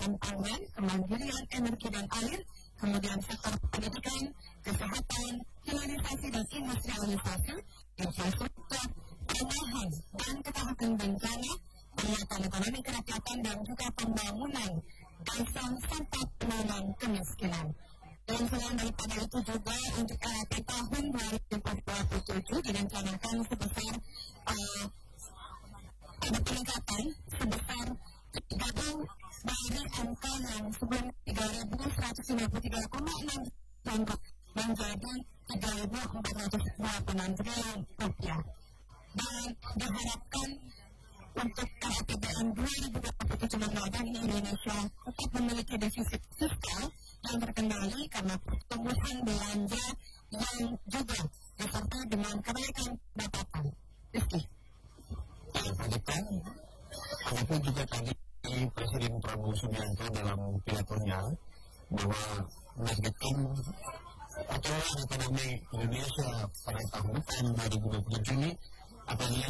pangan, kemandirian energi dan air, kemudian sektor pendidikan, kesehatan, hilirisasi dan industrialisasi, infrastruktur, perumahan dan ketahanan bencana, penguatan ekonomi kerakyatan dan juga pembangunan desa serta penanganan kemiskinan. Dan selain daripada itu juga untuk tahun 2027 direncanakan sebesar ada peningkatan sebesar 3 dari angka yang sebelum 3.153,6 menjadi 3.426 triliun rupiah. Dan diharapkan untuk APBN 2027 mendatang Indonesia tetap memiliki defisit fiskal yang terkendali karena pertumbuhan belanja yang juga disertai dengan kenaikan pendapatan. Walaupun juga tadi Presiden Prabowo Subianto dalam pidatonya bahwa menargetkan pertumbuhan ekonomi Indonesia pada tahun depan 2027 ini apabila